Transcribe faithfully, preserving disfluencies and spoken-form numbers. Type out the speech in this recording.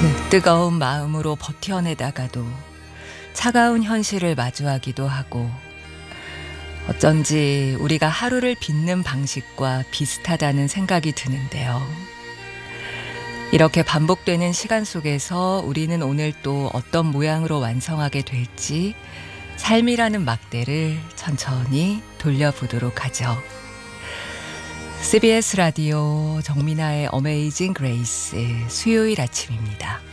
그 뜨거운 마음으로 버텨내다가도 차가운 현실을 마주하기도 하고 어쩐지 우리가 하루를 빛는 방식과 비슷하다는 생각이 드는데요. 이렇게 반복되는 시간 속에서 우리는 오늘 또 어떤 모양으로 완성하게 될지 삶이라는 막대를 천천히 돌려보도록 하죠. 씨비에스 라디오 정민아의 어메이징 그레이스 수요일 아침입니다.